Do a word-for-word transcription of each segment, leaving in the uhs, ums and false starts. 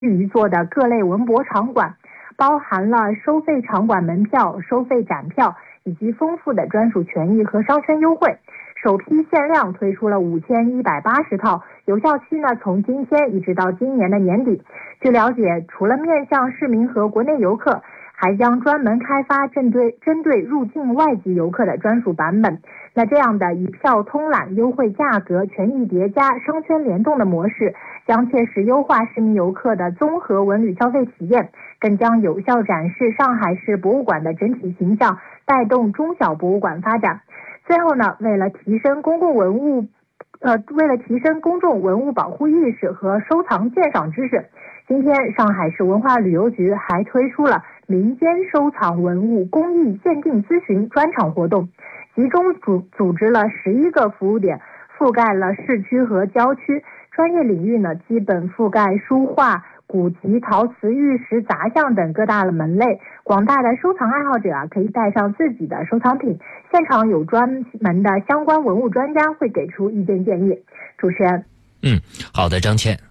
余座的各类文博场馆，包含了收费场馆门票、收费展票以及丰富的专属权益和商圈优惠。首批限量推出了五千一百八十套，有效期呢从今天一直到今年的年底。据了解，除了面向市民和国内游客，还将专门开发针对针对入境外籍游客的专属版本。那这样的一票通览、优惠价格、权益叠加、商圈联动的模式，将切实优化市民游客的综合文旅消费体验，更将有效展示上海市博物馆的整体形象，带动中小博物馆发展。最后呢，为了提升公共文物，呃，为了提升公众文物保护意识和收藏鉴赏知识，今天上海市文化旅游局还推出了民间收藏文物公益鉴定咨询专场活动，集中组组织了十一个服务点，覆盖了市区和郊区，专业领域呢基本覆盖书画、古籍、陶瓷、玉石、杂项等各大的门类。广大的收藏爱好者啊，可以带上自己的收藏品，现场有专门的相关文物专家会给出意见建议。主持人， 嗯，好的，张倩。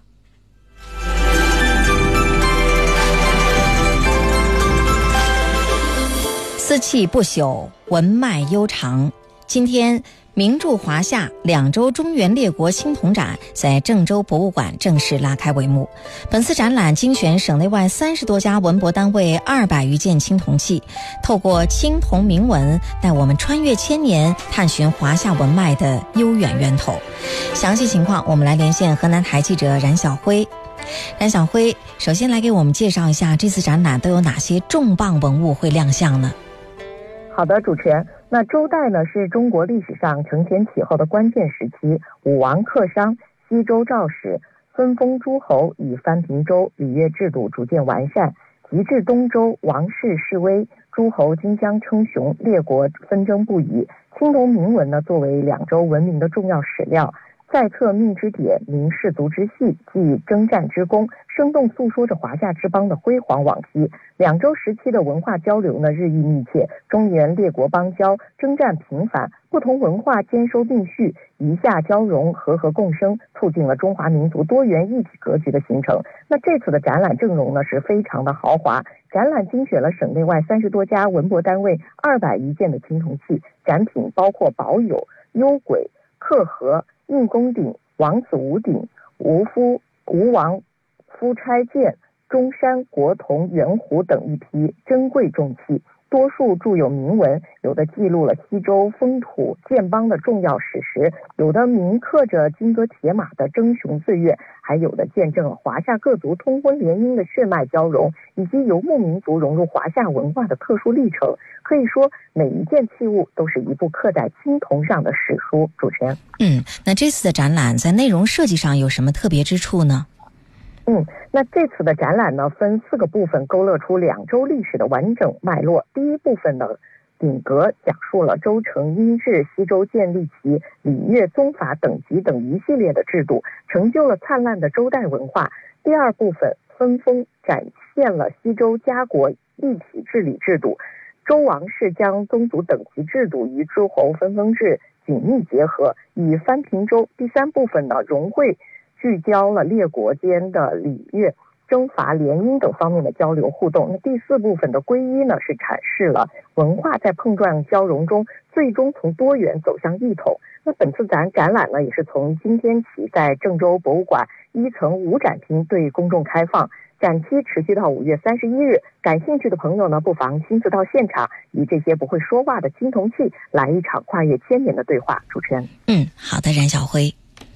思气不朽，文脉悠长。今天名著华夏两周中原列国青铜展在郑州博物馆正式拉开帷幕。本次展览精选省内外三十多家文博单位二百余件青铜器，透过青铜铭文带我们穿越千年，探寻华夏文脉的悠远源头。详细情况我们来连线河南台记者冉晓辉。冉晓辉，首先来给我们介绍一下这次展览都有哪些重磅文物会亮相呢？ 好的，主持人。那周代呢是中国历史上承前启后的关键时期，武王克商，西周赵始，分封诸侯，以藩平州，礼乐制度逐渐完善。及至东周，王室式微，诸侯竞相称雄，列国纷争不已。青铜铭文呢作为两周文明的重要史料，在册命之典，明士族之系，记征战之功，生动诉说着华夏之邦的辉煌往昔。两周时期的文化交流呢日益密切，中原列国邦交征战频繁，不同文化兼收并蓄，夷夏交融，和合共生，促进了中华民族多元一体格局的形成。那这次的展览阵容呢是非常的豪华，展览精选了省内外三十多家文博单位二百余件的青铜器，展品包括宝俑、幽簋、刻盒、应宫鼎、王子无鼎、吴夫、吴王夫差剑、中山国铜圆壶等一批珍贵重器，多数著有铭文，有的记录了西周封土建邦的重要史实，有的铭刻着金戈铁马的争雄岁月，还有的见证了华夏各族通婚联姻的血脉交融，以及游牧民族融入华夏文化的特殊历程。可以说每一件器物都是一部刻在青铜上的史书。主持人， 嗯，那这次的展览在内容设计上有什么特别之处呢？ 嗯，那这次的展览呢，分四个部分，勾勒出两周历史的完整脉络。第一部分呢，鼎革讲述了周成殷制西周建立起礼乐宗法等级等一系列的制度，成就了灿烂的周代文化。第二部分分封展现了西周家国一体治理制度，周王室将宗族等级制度与诸侯分封制紧密结合，以藩平州。第三部分呢，融汇聚焦了列国间的礼乐、征伐、联姻等方面的交流互动。那第四部分的归一呢，是阐释了文化在碰撞交融中最终从多元走向一统。那本次展展览呢，也是从今天起在郑州博物馆一层五展厅对公众开放，展期持续到五月三十一日。感兴趣的朋友呢，不妨亲自到现场，与这些不会说话的青铜器来一场跨越千年的对话。主持人， 嗯，好的，冉晓辉。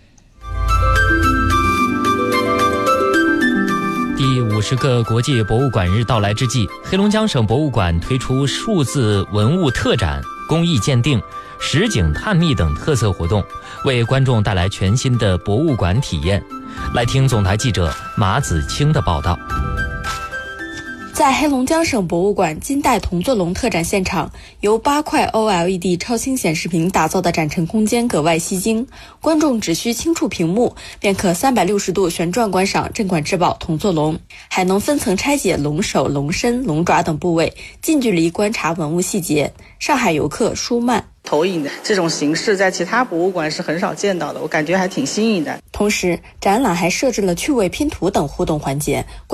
第五十个国际博物馆日到来之际，黑龙江省博物馆推出数字文物特展、工艺鉴定、实景探秘等特色活动，为观众带来全新的博物馆体验。来听总台记者马子清的报道。 在黑龙江省博物馆金代铜座龙特展现场，由八块 O L E D 超清显示屏打造的展陈空间格外吸睛，观众只需轻触屏幕，便可三百六十度旋转观赏镇馆之宝铜座龙，还能分层拆解龙首、龙身、龙爪等部位，近距离观察文物细节。上海游客舒曼投影的这种形式在其他博物馆是很少见到的，我感觉还挺新颖的。 同时，展览还设置了趣味拼图等互动环节。